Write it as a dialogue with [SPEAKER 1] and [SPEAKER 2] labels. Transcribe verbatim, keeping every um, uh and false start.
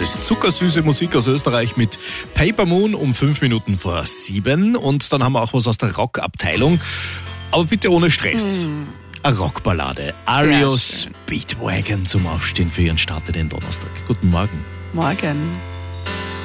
[SPEAKER 1] ist zuckersüße Musik aus Österreich mit Paper Moon um fünf Minuten vor sieben. Und dann haben wir auch was aus der Rockabteilung. Aber bitte ohne Stress. Mm. Eine Rockballade. R E O Speedwagon zum Aufstehen für Ihren Start in den Donnerstag. Guten Morgen.
[SPEAKER 2] Morgen.